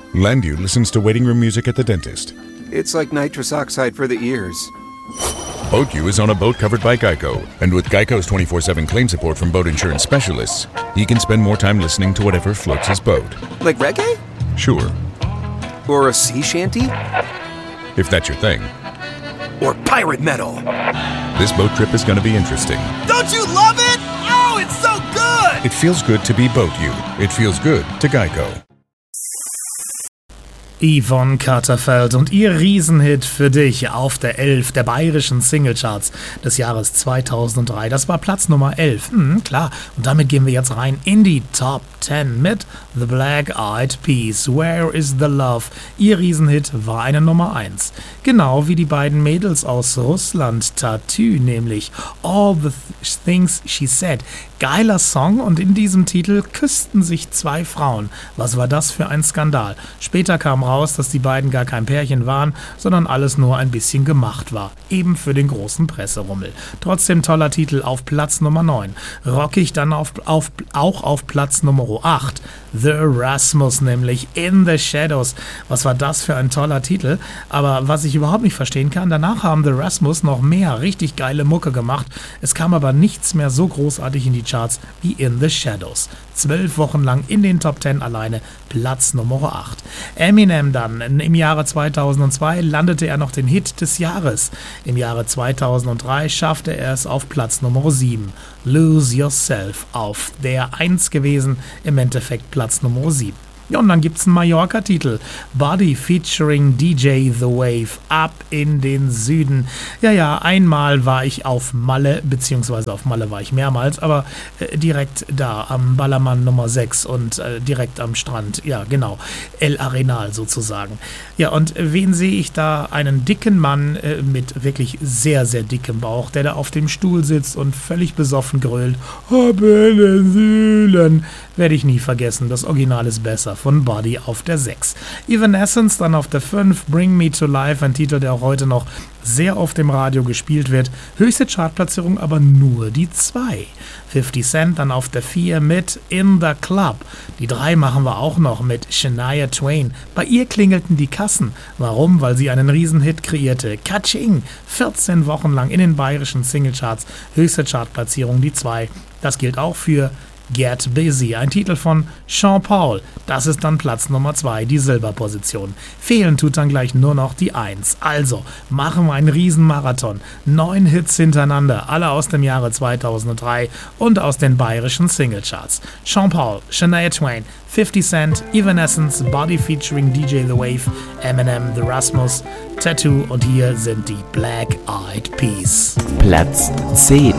Landu listens to waiting room music at the dentist. It's like nitrous oxide for the ears. Boat U is on a boat covered by Geico. And with Geico's 24/7 claim support from boat insurance specialists, he can spend more time listening to whatever floats his boat. Like reggae? Sure. Or a sea shanty? If that's your thing. Or pirate metal? This boat trip is going to be interesting. Don't you love it? Oh, it's so good! It feels good to be Boat U. It feels good to Geico. Yvonne Katterfeld und ihr Riesenhit für dich auf der 11 der bayerischen Singlecharts des Jahres 2003. Das war Platz Nummer 11. Klar, und damit gehen wir jetzt rein in die Top 10 mit The Black Eyed Peas, Where is the Love? Ihr Riesenhit war eine Nummer 1. Genau wie die beiden Mädels aus Russland, Tattoo, nämlich All the Things She Said. Geiler Song, und in diesem Titel küssten sich zwei Frauen. Was war das für ein Skandal? Später kam raus, dass die beiden gar kein Pärchen waren, sondern alles nur ein bisschen gemacht war. Eben für den großen Presserummel. Trotzdem toller Titel auf Platz Nummer 9. Rockig dann auch auf Platz Nummer 8. The Erasmus, nämlich In the Shadows. Was war das für ein toller Titel? Aber was ich überhaupt nicht verstehen kann, danach haben The Erasmus noch mehr richtig geile Mucke gemacht. Es kam aber nichts mehr so großartig in die Charts wie In the Shadows. 12 Wochen lang in den Top 10 alleine, Platz Nummer 8. Eminem dann, im Jahre 2002 landete er noch den Hit des Jahres. Im Jahre 2003 schaffte er es auf Platz Nummer 7. Lose Yourself auf der 1 gewesen, im Endeffekt Platz Nummer 7. Ja, und dann gibt's einen Mallorca-Titel. Buddy featuring DJ The Wave, ab in den Süden. Ja, einmal war ich auf Malle, beziehungsweise auf Malle war ich mehrmals, aber direkt da am Ballermann Nummer 6 und direkt am Strand. Ja, genau. El Arenal sozusagen. Ja, und wen sehe ich da? Einen dicken Mann mit wirklich sehr, sehr dickem Bauch, der da auf dem Stuhl sitzt und völlig besoffen grölt. Ab in den Süden. Werde ich nie vergessen. Das Original ist besser. Von Buddy auf der 6. Evanescence dann auf der 5. Bring Me to Life, ein Titel, der auch heute noch sehr oft im Radio gespielt wird. Höchste Chartplatzierung aber nur die 2. 50 Cent dann auf der 4 mit In the Club. Die 3 machen wir auch noch mit Shania Twain. Bei ihr klingelten die Kassen. Warum? Weil sie einen Riesenhit kreierte. Katsching! 14 Wochen lang in den bayerischen Singlecharts. Höchste Chartplatzierung die 2. Das gilt auch für Get Busy, ein Titel von Sean Paul. Das ist dann Platz Nummer 2, die Silberposition. Fehlen tut dann gleich nur noch die 1. Also, machen wir einen Riesenmarathon. 9 Hits hintereinander, alle aus dem Jahre 2003 und aus den bayerischen Singlecharts. Sean Paul, Shania Twain, 50 Cent, Evanescence, Buddy featuring DJ The Wave, Eminem, The Erasmus, Tattoo, und hier sind die Black Eyed Peas. Platz 10.